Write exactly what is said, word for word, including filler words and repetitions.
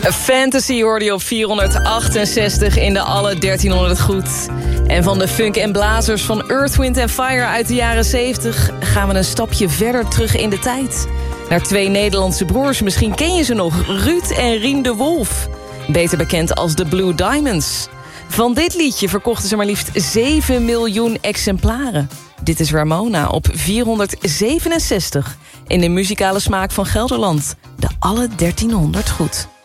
Fantasy hoorde je op vierhonderdachtenzestig in de alle dertienhonderd goed. En van de funk en blazers van Earth, Wind and Fire uit de jaren zeventig... gaan we een stapje verder terug in de tijd. Naar twee Nederlandse broers, misschien ken je ze nog. Ruud en Rien de Wolf. Beter bekend als de Blue Diamonds. Van dit liedje verkochten ze maar liefst zeven miljoen exemplaren. Dit is Ramona op vierhonderdzevenenzestig. In de muzikale smaak van Gelderland. De alle dertienhonderd goed.